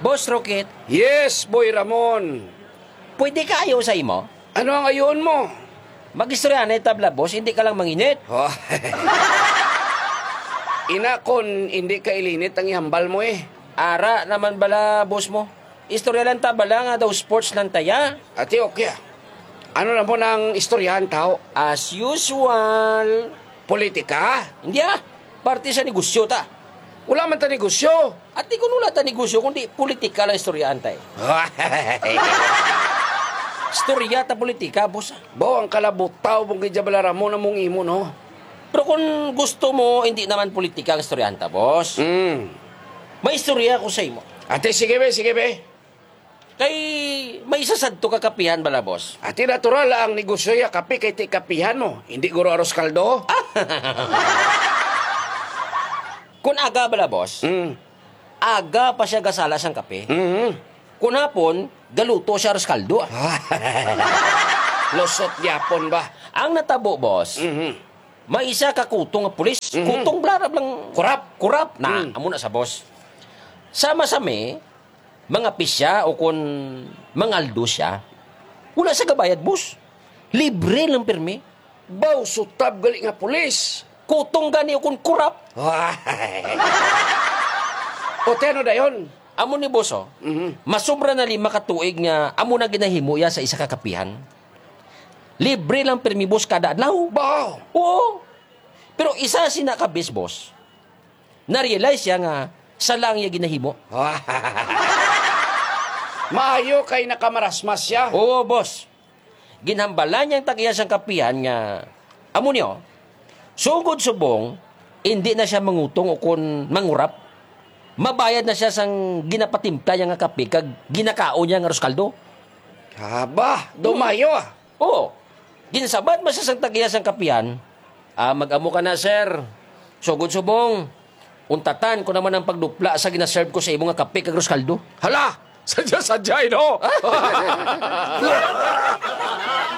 Boss Rocket, Yes, Boy Ramon. pwede ka ayaw sa imo? Ano ang ayon mo? Mag-istorya na tabla, boss, hindi ka lang manginit. Oh. Ina, kon hindi ka ilinit ang ihambal mo eh. Ara naman bala, boss mo. Istorya lang tabala nga daw sports lang taya. Ati, okay. Ano na mo ng istoryahan tao? As usual. Politika? Hindi parte sa negosyo ta. Wala man ta negosyo. At di ko nula ta negosyo, kundi politika lang istoryaan tayo. Istorya ta politika, boss. Bo, ang kalabutaw mong gidjabala Ramon na mong imo, no? Pero kung gusto mo, hindi naman politika ang istoryaan ta, boss. May istorya ko sa imo. Ate, sige be. Kay may isasadto kakapihan bala, boss. Ate, natural ang negosyo ya kape kay ti kapihan mo. Hindi guro aros kaldo. Kung aga bala, boss, aga pa siya gasala sang kape. Kung hapon, galuto siya ras kaldo. Losot yapon ba? Ang natabo, boss, may isa ka kutong nga pulis. Kutong blarab lang. Kurap. Na, amo na sa boss. Sama-sami, mga pisya o kung mangaldo siya, wala sa gabayad, boss. Libre lang pirmi. Baw, sutab gali nga pulis. Kutong gani o kung kurap. O teno dayon. Amo ni boss, masubra na 5 katuig nga amo na ginahimo ya sa isa kakapihan. Libre lang pirmi, boss, kada adlaw. Baw. Oo. Pero isa sinakabis, boss. Na-realize siya nga sa lang niya ginahimo. Maayo kay nakamarasmas siya. Oo, boss. Ginhambala niyang tagiya siyang kapihan nga amo niyo, sugod subong, hindi na siya mangutong o kun mangurap. Mabayad na siya sang ginapatimpla niya nga kape kag ginakao niya nga ruskaldo. Haba, dumayo ah. Oo. Ginsabad man siya sang tagiya sang kapihan. Mag-amo ka na, sir. Sugod subong. Untatan ko naman ang pagdupla sa ginaserve ko sa imo nga kape kag ruskaldo. Hala, sadya-sadya, no?